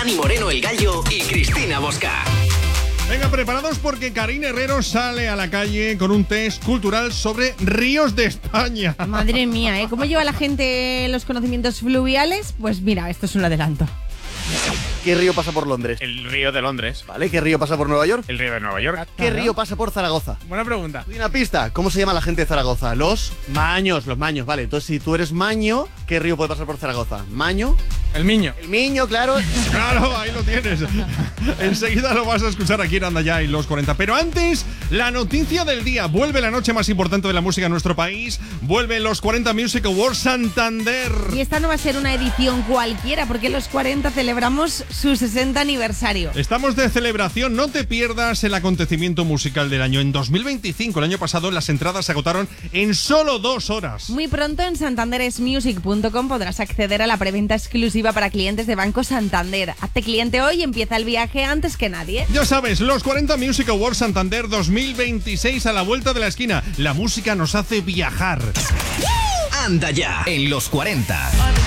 Dani Moreno el Gallo y Cristina Bosca. Venga, preparados porque Karina Herrero sale a la calle con un test cultural sobre ríos de España. Madre mía, ¿cómo lleva la gente los conocimientos fluviales? Pues mira, esto es un adelanto. ¿Qué río pasa por Londres? El río de Londres. ¿Vale? ¿Qué río pasa por Nueva York? El río de Nueva York. ¿Qué río pasa por Zaragoza? Buena pregunta. Doy una pista. ¿Cómo se llama la gente de Zaragoza? Los maños, vale. Entonces, si tú eres maño, ¿qué río puede pasar por Zaragoza? ¿Maño? El Miño. El Miño, claro. Claro, ahí lo tienes. Enseguida lo vas a escuchar aquí en Anda Ya y los 40. Pero antes, la noticia del día. Vuelve la noche más importante de la música en nuestro país. Vuelven los 40 Music Awards Santander. Y esta no va a ser una edición cualquiera, porque los 40 celebramos su 60 aniversario. Estamos de celebración, no te pierdas el acontecimiento musical del año. En 2025, el año pasado, las entradas se agotaron en solo 2 horas. Muy pronto en santanderesmusic.com podrás acceder a la preventa exclusiva para clientes de Banco Santander. Hazte cliente hoy y empieza el viaje antes que nadie. Ya sabes, los 40 Music Awards Santander 2026 a la vuelta de la esquina. La música nos hace viajar. Anda Ya en los 40.